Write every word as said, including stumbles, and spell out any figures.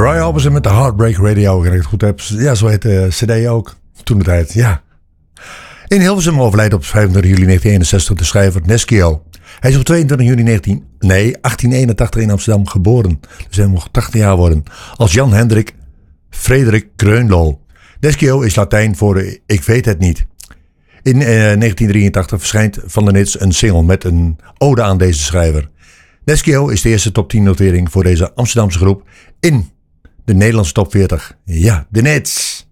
Roy Orbison met de Heartbreak Radio, als ik het goed heb. Ja, zo heet de cd ook. Toen de tijd, ja. In Hilversum overlijdt op vijfentwintig juli negentien eenenzestig de schrijver Neschio. Hij is op tweeëntwintig juni negentien, nee, achttien eenentachtig in Amsterdam geboren. Dus hij mocht tachtig jaar worden. Als Jan Hendrik Frederik Greunlo. Neschio is Latijn voor ik weet het niet. In uh, negentien drieëntachtig verschijnt Van der Nits een single met een ode aan deze schrijver. Neschio is de eerste top tien notering voor deze Amsterdamse groep in de Nederlandse top veertig. Ja, de Nits.